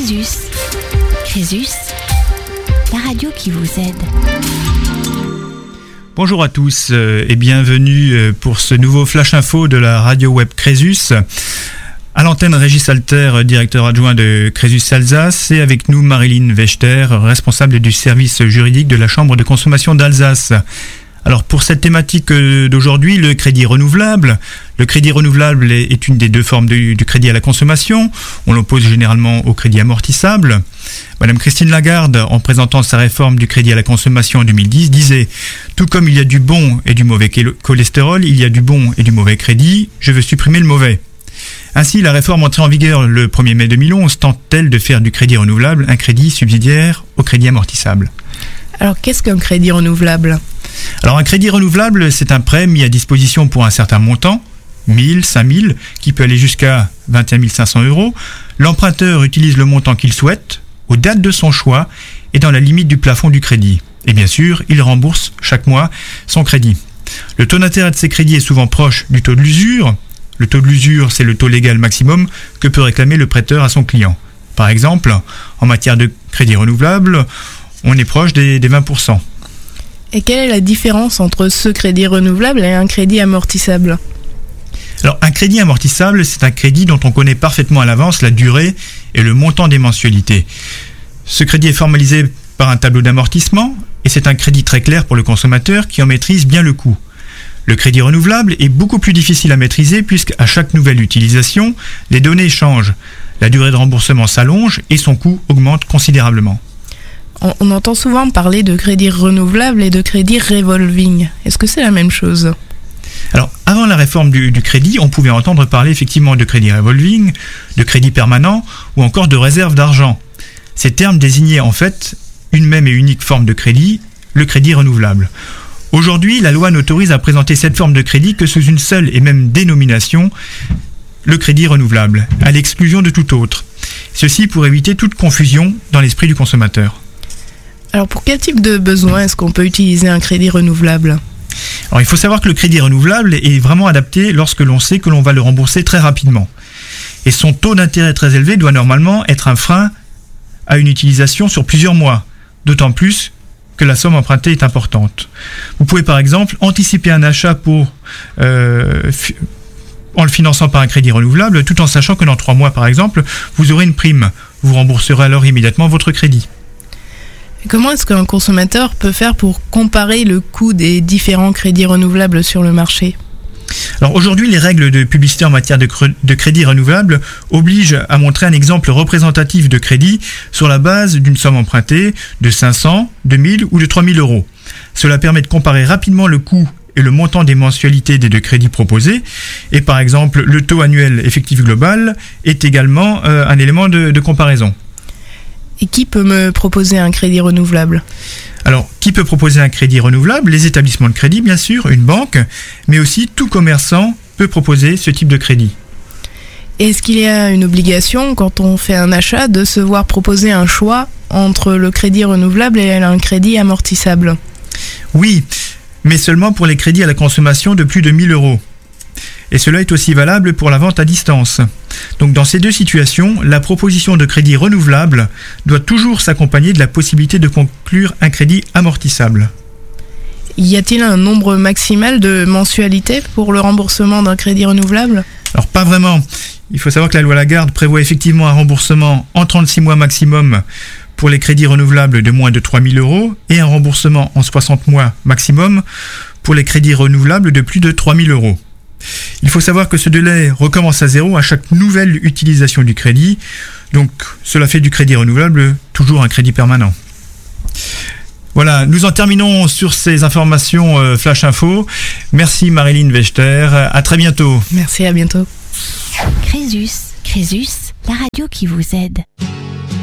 Crésus. Crésus, la radio qui vous aide. Bonjour à tous et bienvenue pour ce nouveau Flash Info de la radio web Crésus. À l'antenne, Régis Alter, directeur adjoint de Crésus Alsace, et avec nous Marilyn Wechter, responsable du service juridique de la Chambre de consommation d'Alsace. Alors pour cette thématique d'aujourd'hui, le crédit renouvelable. Le crédit renouvelable est une des deux formes du crédit à la consommation. On l'oppose généralement au crédit amortissable. Madame Christine Lagarde, en présentant sa réforme du crédit à la consommation en 2010, disait « Tout comme il y a du bon et du mauvais cholestérol, il y a du bon et du mauvais crédit, je veux supprimer le mauvais ». Ainsi, la réforme entrée en vigueur le 1er mai 2011 tente-t-elle de faire du crédit renouvelable un crédit subsidiaire au crédit amortissable. Alors qu'est-ce qu'un crédit renouvelable ? Alors un crédit renouvelable, c'est un prêt mis à disposition pour un certain montant, 1000, 5000, qui peut aller jusqu'à 21 500 €. L'emprunteur utilise le montant qu'il souhaite, aux dates de son choix et dans la limite du plafond du crédit. Et bien sûr, il rembourse chaque mois son crédit. Le taux d'intérêt de ces crédits est souvent proche du taux de l'usure. Le taux de l'usure, c'est le taux légal maximum que peut réclamer le prêteur à son client. Par exemple, en matière de crédit renouvelable, on est proche des 20%. Et quelle est la différence entre ce crédit renouvelable et un crédit amortissable ? Alors, un crédit amortissable, c'est un crédit dont on connaît parfaitement à l'avance la durée et le montant des mensualités. Ce crédit est formalisé par un tableau d'amortissement et c'est un crédit très clair pour le consommateur qui en maîtrise bien le coût. Le crédit renouvelable est beaucoup plus difficile à maîtriser puisqu'à chaque nouvelle utilisation, les données changent. La durée de remboursement s'allonge et son coût augmente considérablement. On entend souvent parler de crédit renouvelable et de crédit revolving. Est-ce que c'est la même chose ? Alors, avant la réforme du crédit, on pouvait entendre parler effectivement de crédit revolving, de crédit permanent ou encore de réserve d'argent. Ces termes désignaient en fait une même et unique forme de crédit, le crédit renouvelable. Aujourd'hui, la loi n'autorise à présenter cette forme de crédit que sous une seule et même dénomination, le crédit renouvelable, à l'exclusion de tout autre. Ceci pour éviter toute confusion dans l'esprit du consommateur. Alors pour quel type de besoin est-ce qu'on peut utiliser un crédit renouvelable ? Alors il faut savoir que le crédit renouvelable est vraiment adapté lorsque l'on sait que l'on va le rembourser très rapidement. Et son taux d'intérêt très élevé doit normalement être un frein à une utilisation sur plusieurs mois, d'autant plus que la somme empruntée est importante. Vous pouvez par exemple anticiper un achat en le finançant par un crédit renouvelable, tout en sachant que dans 3 mois par exemple, vous aurez une prime. Vous rembourserez alors immédiatement votre crédit. Comment est-ce qu'un consommateur peut faire pour comparer le coût des différents crédits renouvelables sur le marché ? Alors aujourd'hui, les règles de publicité en matière de crédit renouvelable obligent à montrer un exemple représentatif de crédit sur la base d'une somme empruntée de 500, 2000 ou de 3000 €. Cela permet de comparer rapidement le coût et le montant des mensualités des deux crédits proposés. Et par exemple, le taux annuel effectif global est également un élément de comparaison. Et qui peut me proposer un crédit renouvelable ? Alors, qui peut proposer un crédit renouvelable ? Les établissements de crédit, bien sûr, une banque, mais aussi tout commerçant peut proposer ce type de crédit. Est-ce qu'il y a une obligation, quand on fait un achat, de se voir proposer un choix entre le crédit renouvelable et un crédit amortissable ? Oui, mais seulement pour les crédits à la consommation de plus de 1000 €. Et cela est aussi valable pour la vente à distance. Donc dans ces deux situations, la proposition de crédit renouvelable doit toujours s'accompagner de la possibilité de conclure un crédit amortissable. Y a-t-il un nombre maximal de mensualités pour le remboursement d'un crédit renouvelable ? Alors pas vraiment. Il faut savoir que la loi Lagarde prévoit effectivement un remboursement en 36 mois maximum pour les crédits renouvelables de moins de 3000 € et un remboursement en 60 mois maximum pour les crédits renouvelables de plus de 3000 €. Il faut savoir que ce délai recommence à zéro à chaque nouvelle utilisation du crédit. Donc cela fait du crédit renouvelable toujours un crédit permanent. Voilà, nous en terminons sur ces informations Flash Info. Merci Marilyn Wechter, à très bientôt. Merci, à bientôt. Crésus, la radio qui vous aide.